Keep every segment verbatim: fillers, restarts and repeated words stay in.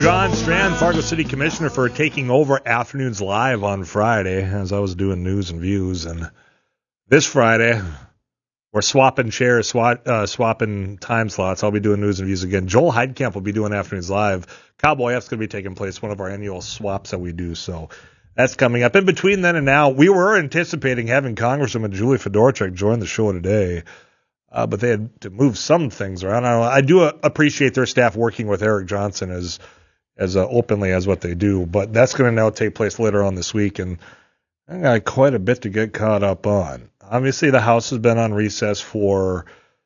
John Strand, Fargo City Commissioner, for taking over Afternoons Live on Friday as I was doing news and views. And this Friday, we're swapping chairs, swap, uh, swapping time slots. I'll be doing news and views again. Joel Heidkamp will be doing Afternoons Live. Cowboy F's going to be taking place, one of our annual swaps that we do. So that's coming up. In between then and now, we were anticipating having Congresswoman Julie Fedorchak join the show today. Uh, but they had to move some things around. I, I do uh, appreciate their staff working with Eric Johnson as as uh, openly as what they do, but that's going to now take place later on this week, and I got quite a bit to get caught up on. Obviously, the House has been on recess for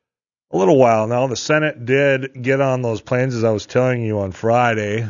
a little while now. The Senate did get on those planes, as I was telling you on Friday,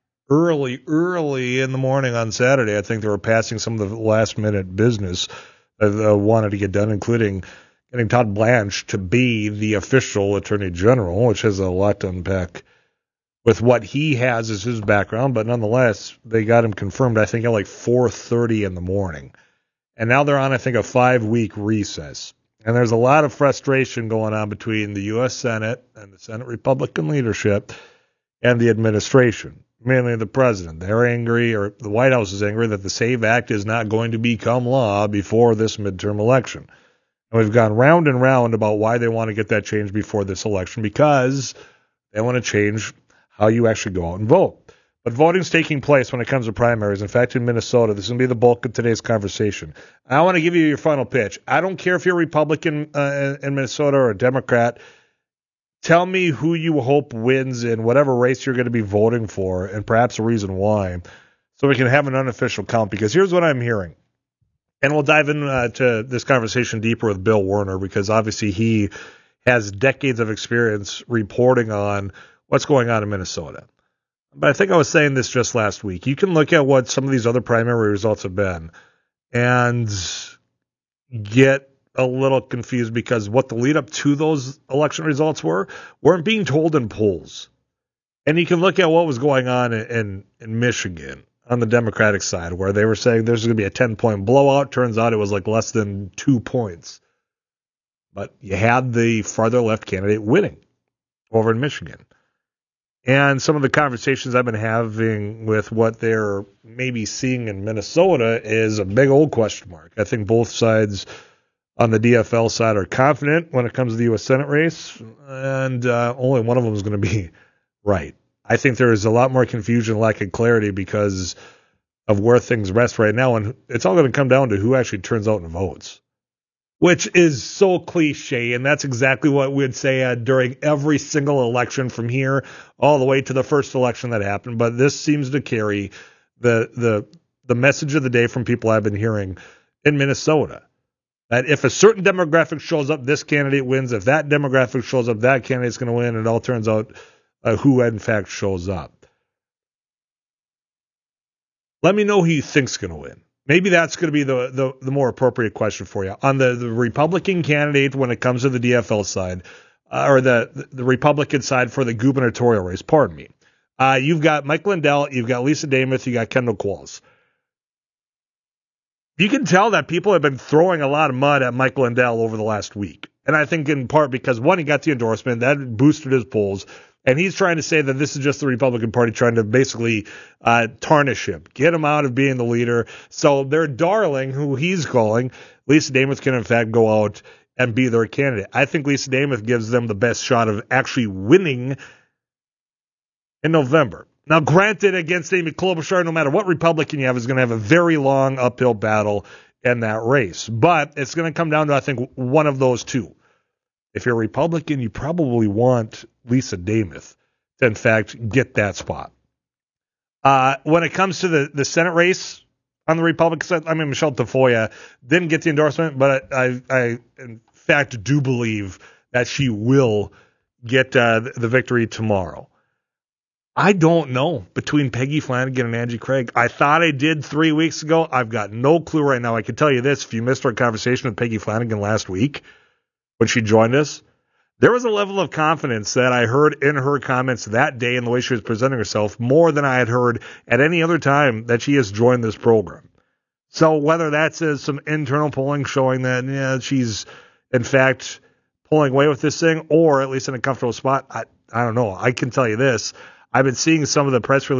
early, early in the morning on Saturday. I think they were passing some of the last-minute business that they wanted to get done, including getting Todd Blanche to be the official Attorney General, which has a lot to unpack with what he has as his background, but nonetheless, they got him confirmed, I think, at like four thirty in the morning. And now they're on, I think, a five-week recess. And there's a lot of frustration going on between the U S Senate and the Senate Republican leadership and the administration, mainly the president. They're angry, or the White House is angry, that the SAVE Act is not going to become law before this midterm election. And we've gone round and round about why they want to get that changed before this election, because they want to change how you actually go out and vote. But voting's taking place when it comes to primaries. In fact, in Minnesota, this is going to be the bulk of today's conversation. I want to give you your final pitch. I don't care if you're a Republican uh, in Minnesota or a Democrat. Tell me who you hope wins in whatever race you're going to be voting for, and perhaps a reason why, so we can have an unofficial count. Because here's what I'm hearing. And we'll dive into uh, this conversation deeper with Bill Werner, because obviously he has decades of experience reporting on what's going on in Minnesota. But I think I was saying this just last week. You can look at what some of these other primary results have been and get a little confused, because what the lead up to those election results were weren't being told in polls. And you can look at what was going on in, in, in Michigan on the Democratic side, where they were saying there's going to be a ten-point blowout. Turns out it was like less than two points. But you had the farther left candidate winning over in Michigan. And some of the conversations I've been having with what they're maybe seeing in Minnesota is a big old question mark. I think both sides on the D F L side are confident when it comes to the U S Senate race, and uh, only one of them is going to be right. I think there is a lot more confusion, lack of clarity, because of where things rest right now, and it's all going to come down to who actually turns out and votes, which is so cliche, and that's exactly what we'd say uh, during every single election from here all the way to the first election that happened. But this seems to carry the the the message of the day from people I've been hearing in Minnesota, that if a certain demographic shows up, this candidate wins. If that demographic shows up, that candidate's going to win. It all turns out uh, who in fact shows up. Let me know who you think's going to win. Maybe that's going to be the, the, the more appropriate question for you. On the, the Republican candidate when it comes to the D F L side, uh, or the, the Republican side for the gubernatorial race, pardon me, uh, you've got Mike Lindell, you've got Lisa Damuth, you got Kendall Qualls. You can tell that people have been throwing a lot of mud at Mike Lindell over the last week. And I think in part because, one, he got the endorsement, that boosted his polls. And he's trying to say that this is just the Republican Party trying to basically uh, tarnish him, get him out of being the leader. So their darling, who he's calling, Lisa Damuth, can in fact go out and be their candidate. I think Lisa Damuth gives them the best shot of actually winning in November. Now, granted, against Amy Klobuchar, no matter what Republican you have, is going to have a very long uphill battle in that race. But it's going to come down to, I think, one of those two. If you're a Republican, you probably want Lisa Damuth to, in fact, get that spot. Uh, when it comes to the, the Senate race on the Republican side, I mean, Michelle Tafoya didn't get the endorsement, but I, I in fact, do believe that she will get uh, the victory tomorrow. I don't know between Peggy Flanagan and Angie Craig. I thought I did three weeks ago. I've got no clue right now. I can tell you this. If you missed our conversation with Peggy Flanagan last week, when she joined us, there was a level of confidence that I heard in her comments that day and the way she was presenting herself more than I had heard at any other time that she has joined this program. So whether that's uh, some internal polling showing that yeah, she's, in fact, pulling away with this thing, or at least in a comfortable spot, I, I don't know. I can tell you this. I've been seeing some of the press releases